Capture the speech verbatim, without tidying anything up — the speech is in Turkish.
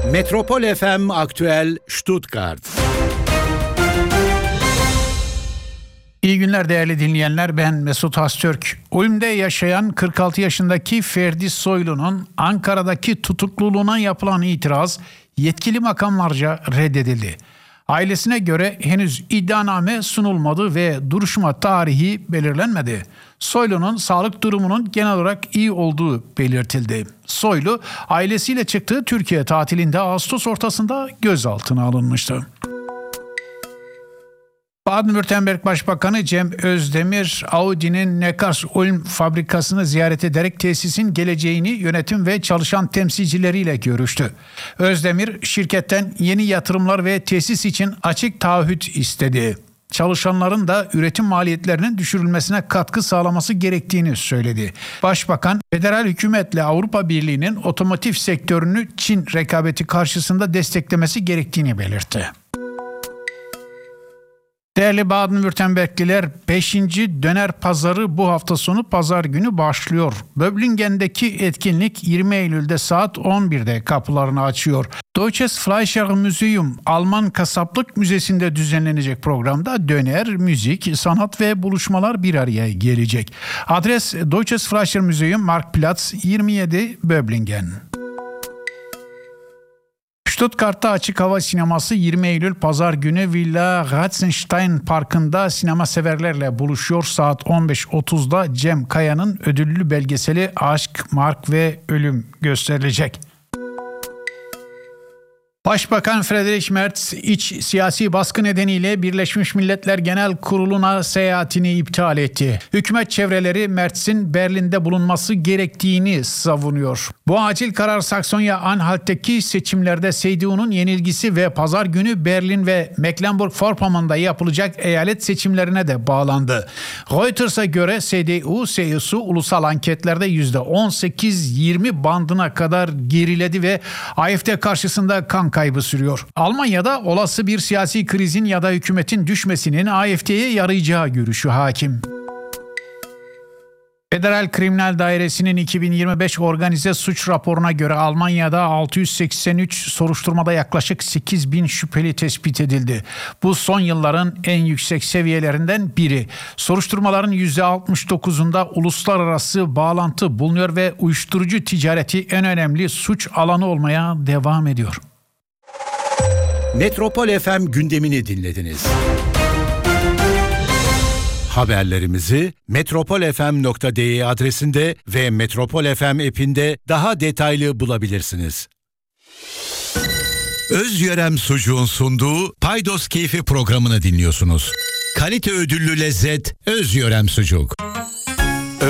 Metropol F M Aktüel Stuttgart. İyi günler değerli dinleyenler, ben Mesut Hastürk. Ulm'de yaşayan kırk altı yaşındaki Ferdi Soylu'nun Ankara'daki tutukluluğuna yapılan itiraz yetkili makamlarca reddedildi. Ailesine göre henüz iddianame sunulmadı ve duruşma tarihi belirlenmedi. Soylu'nun sağlık durumunun genel olarak iyi olduğu belirtildi. Soylu, ailesiyle çıktığı Türkiye tatilinde Ağustos ortasında gözaltına alınmıştı. Baden-Württemberg Başbakanı Cem Özdemir, Audi'nin Neckars-Ulm fabrikasını ziyaret ederek tesisin geleceğini yönetim ve çalışan temsilcileriyle görüştü. Özdemir, şirketten yeni yatırımlar ve tesis için açık taahhüt istedi. Çalışanların da üretim maliyetlerinin düşürülmesine katkı sağlaması gerektiğini söyledi. Başbakan, federal hükümetle Avrupa Birliği'nin otomotiv sektörünü Çin rekabeti karşısında desteklemesi gerektiğini belirtti. Değerli Baden-Württembergliler, beşinci döner pazarı bu hafta sonu pazar günü başlıyor. Böblingen'deki etkinlik yirmi Eylül'de saat on birde kapılarını açıyor. Deutsches Fleischer Museum, Alman Kasaplık Müzesi'nde düzenlenecek programda döner, müzik, sanat ve buluşmalar bir araya gelecek. Adres Deutsches Fleischer Museum, Marktplatz yirmi yedi, Böblingen. Stuttgart'ta açık hava sineması yirmi Eylül Pazar günü Villa Ratzenstein Parkı'nda sinema severlerle buluşuyor. Saat on beş otuzda Cem Kaya'nın ödüllü belgeseli Aşk, Mark ve Ölüm gösterilecek. Başbakan Friedrich Merz, iç siyasi baskı nedeniyle Birleşmiş Milletler Genel Kurulu'na seyahatini iptal etti. Hükümet çevreleri Merz'in Berlin'de bulunması gerektiğini savunuyor. Bu acil karar Saksonya-Anhalt'taki seçimlerde C D U'nun yenilgisi ve pazar günü Berlin ve Mecklenburg-Vorpommern'da yapılacak eyalet seçimlerine de bağlandı. Reuters'a göre C D U, C S U ulusal anketlerde yüzde on sekiz yirmi bandına kadar geriledi ve A F D karşısında kan kaybı sürüyor. Almanya'da olası bir siyasi krizin ya da hükümetin düşmesinin A F D'ye yarayacağı görüşü hakim. Federal Kriminal Dairesi'nin iki bin yirmi beş organize suç raporuna göre Almanya'da altı yüz seksen üç soruşturmada yaklaşık sekiz bin şüpheli tespit edildi. Bu son yılların en yüksek seviyelerinden biri. Soruşturmaların yüzde altmış dokuzunda uluslararası bağlantı bulunuyor ve uyuşturucu ticareti en önemli suç alanı olmaya devam ediyor. Metropol F M gündemini dinlediniz. Haberlerimizi metropol f m nokta d e adresinde ve Metropol F M app'inde daha detaylı bulabilirsiniz. Özyörem Sucuğun sunduğu Paydos Keyfi programını dinliyorsunuz. Kalite ödüllü lezzet Özyörem Sucuk.